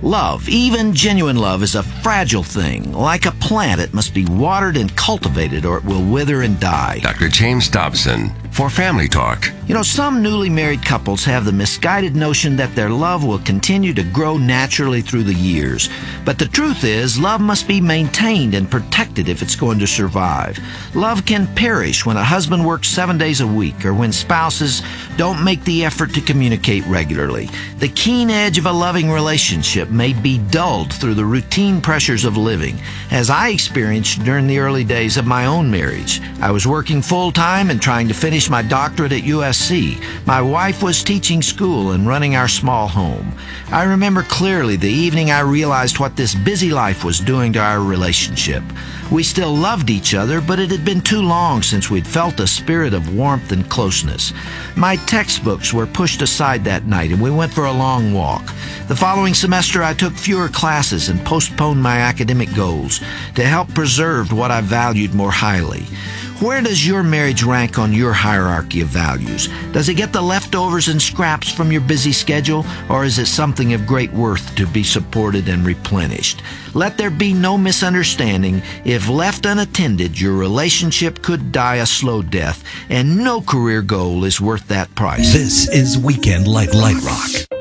Love, even genuine love, is a fragile thing. Like a plant, it must be watered and cultivated or it will wither and die. Dr. James Dobson for Family Talk. You know, some newly married couples have the misguided notion that their love will continue to grow naturally through the years. But the truth is, love must be maintained and protected if it's going to survive. Love can perish when a husband works 7 days a week or when spouses don't make the effort to communicate regularly. The keen edge of a loving relationship may be dulled through the routine pressures of living, as I experienced during the early days of my own marriage. I was working full-time and trying to finish my doctorate at USC. My wife was teaching school and running our small home. I remember clearly the evening I realized what this busy life was doing to our relationship. We still loved each other, but it had been too long since we'd felt a spirit of warmth and closeness. My textbooks were pushed aside that night, and we went for a long walk. The following semester, I took fewer classes and postponed my academic goals to help preserve what I valued more highly. Where does your marriage rank on your hierarchy of values? Does it get the leftovers and scraps from your busy schedule, or is it something of great worth to be supported and replenished? Let there be no misunderstanding. If left unattended, your relationship could die a slow death, and no career goal is worth that price. This is Weekend Like Light Rock.